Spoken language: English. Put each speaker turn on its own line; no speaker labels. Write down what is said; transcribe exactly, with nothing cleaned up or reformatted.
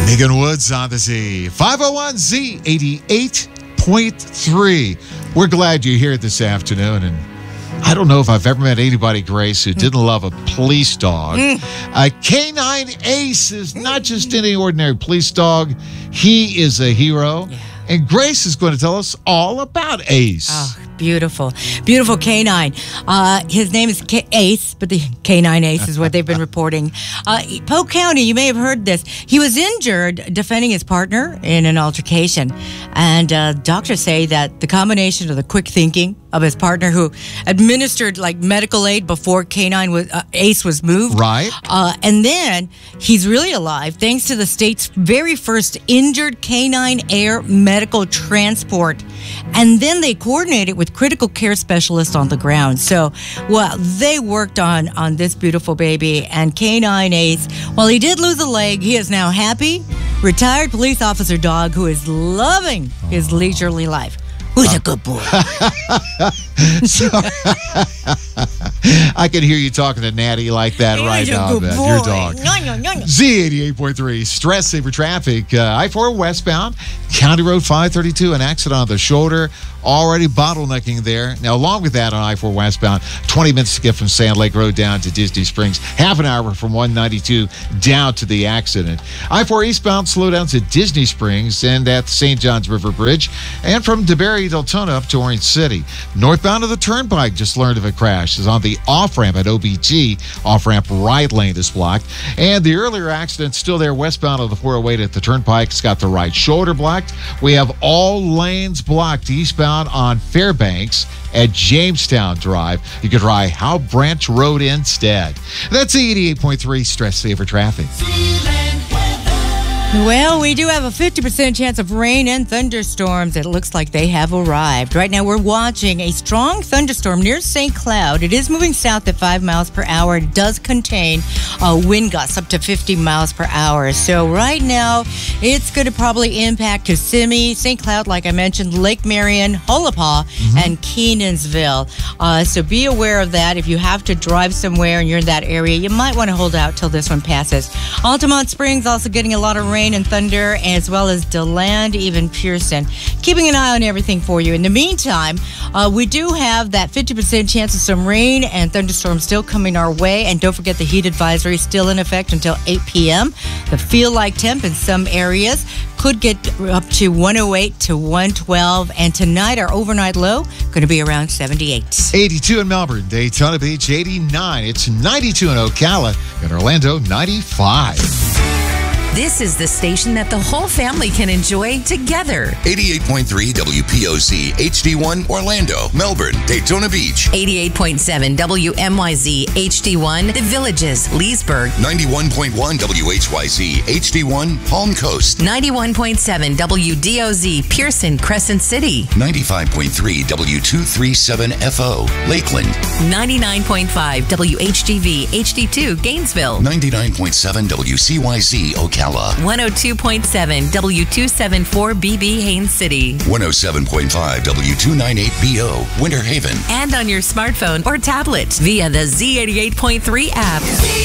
Megan Woods on the Z. five oh one Z eighty-eight point three. We're glad you're here this afternoon. And I don't know if I've ever met anybody, Grace, who didn't love a police dog.
Mm.
A canine ace is not just any ordinary police dog. He is a hero.
Yeah.
And Grace is going to tell us all about Ace.
Oh, beautiful. Beautiful canine. Uh, his name is K- Ace, but the canine Ace is what they've been reporting. Uh, Polk County, you may have heard this. He was injured defending his partner in an altercation. And uh, doctors say that the combination of the quick thinking of his partner, who administered like medical aid before canine was, uh, Ace was moved.
Right.
Uh, and then he's really alive thanks to the state's very first injured canine air medical transport. And then they coordinated with critical care specialists on the ground. So, well, they worked on, on this beautiful baby. And Canine Ace, while he did lose a leg, he is now happy, retired police officer dog who is loving his leisurely life. Who's a good boy?
So, I can hear you talking to Natty like that
He's
right
a
now
good
about
boy.
your dog.
No, no, no, no.
Z eighty-eight point three, stress saver traffic. Uh, I four westbound, County Road five thirty-two, an accident on the shoulder, already bottlenecking there. Now, along with that on I four westbound, twenty minutes to get from Sand Lake Road down to Disney Springs, half an hour from one ninety-two down to the accident. I four eastbound, slow down to Disney Springs and at Saint Johns River Bridge, and from DeBerry, Deltona up to Orange City. Northbound of the Turnpike just learned of a crash. Is on the off-ramp at O B G. Off-ramp right lane is blocked. And the earlier accident still there westbound of the four oh eight at the Turnpike. It's got the right shoulder blocked. We have all lanes blocked eastbound on Fairbanks at Jamestown Drive. You could try Howe Branch Road instead. That's the eighty-eight point three stress saver traffic.
Well, we do have a fifty percent chance of rain and thunderstorms. It looks like they have arrived. Right now, we're watching a strong thunderstorm near Saint Cloud. It is moving south at five miles per hour. It does contain uh, wind gusts up to fifty miles per hour. So right now, it's going to probably impact Kissimmee, Saint Cloud, like I mentioned, Lake Marion, Holopaw, mm-hmm. and Kenansville. Uh, so be aware of that. If you have to drive somewhere and you're in that area, you might want to hold out till this one passes. Altamont Springs also getting a lot of rain and thunder, as well as DeLand, even Pearson. Keeping an eye on everything for you. In the meantime, uh, we do have that fifty percent chance of some rain and thunderstorms still coming our way. And don't forget the heat advisory still in effect until eight p.m. The feel-like temp in some areas could get up to one oh eight to one twelve. And tonight, our overnight low going to be around seventy-eight.
eighty-two in Melbourne, Daytona Beach, eighty-nine. It's ninety-two in Ocala, and Orlando, ninety-five.
This is the station that the whole family can enjoy together.
eighty-eight point three W P O Z H D one Orlando, Melbourne, Daytona Beach.
eighty-eight point seven W M Y Z H D one The Villages, Leesburg.
ninety-one point one W H Y Z H D one Palm Coast.
ninety-one point seven W D O Z Pearson, Crescent City.
ninety-five point three W two thirty-seven F O Lakeland.
ninety-nine point five W H G V H D two Gainesville.
ninety-nine point seven W C Y Z Ocala.
one oh two point seven W two seventy-four B B Haines City.
one oh seven point five W two ninety-eight B O Winter Haven.
And on your smartphone or tablet via the Z eighty-eight point three app.